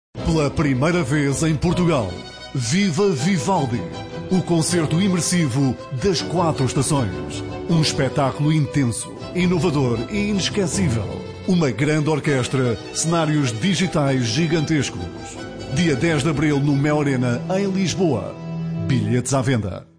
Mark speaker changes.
Speaker 1: Pela primeira vez em Portugal, Viva Vivaldi, o concerto imersivo das 4 estações. Um espetáculo intenso, inovador e inesquecível. Uma grande orquestra, cenários digitais gigantescos. Dia 10 de abril no Mel Arena, em Lisboa. Bilhetes à venda.